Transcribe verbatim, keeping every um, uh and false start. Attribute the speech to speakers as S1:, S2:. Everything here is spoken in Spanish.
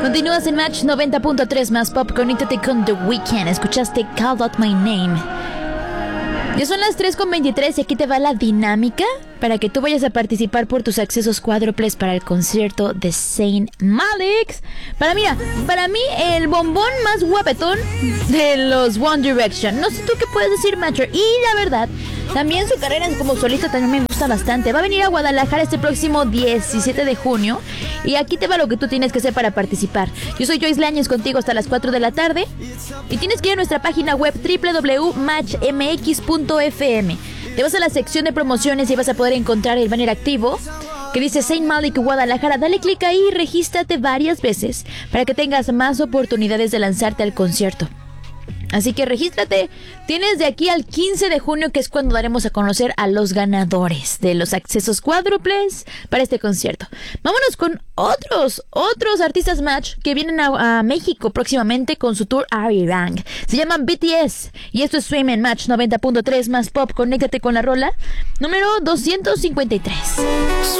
S1: Continúas en Match noventa punto tres más pop. Conéctate con The Weeknd. Escuchaste Call Out My Name. Ya son las tres con veintitrés y aquí te va la dinámica para que tú vayas a participar por tus accesos cuádruples para el concierto de Zayn Malik. Para mira, para mí el bombón más guapetón de los One Direction. No sé tú qué puedes decir, Macho. Y la verdad, también su carrera como solista también me gusta bastante. Va a venir a Guadalajara este próximo diecisiete de junio. Y aquí te va lo que tú tienes que hacer para participar. Yo soy Joyce Láñez contigo hasta las cuatro de la tarde. Y tienes que ir a nuestra página web doble u doble u doble u punto match m x punto f m. Te vas a la sección de promociones y vas a poder encontrar el banner activo que dice Zayn Malik Guadalajara. Dale clic ahí y regístrate varias veces para que tengas más oportunidades de lanzarte al concierto. Así que regístrate. Tienes de aquí al quince de junio, que es cuando daremos a conocer a los ganadores de los accesos cuádruples para este concierto. Vámonos con otros, otros artistas Match que vienen a, a México próximamente con su tour Arirang. Se llaman B T S y esto es Swim en Match noventa punto tres más pop. Conéctate con la rola número doscientos cincuenta y tres.